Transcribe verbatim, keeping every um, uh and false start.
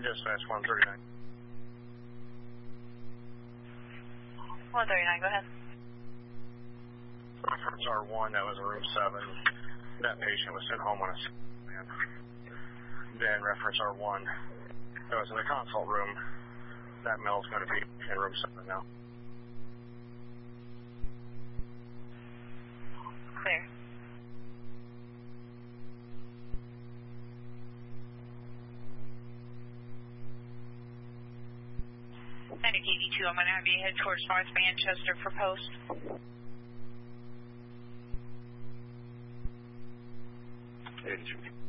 Dispatch one thirty-nine. one thirty-nine, go ahead. Reference R one, that was in room seven. That patient was sent home on a plan. Then reference R one, that was in the consult room. That male's going to be in room seven now. Clear. Medic eighty-two, I'm going to have you head towards North Manchester for post. eighty-two.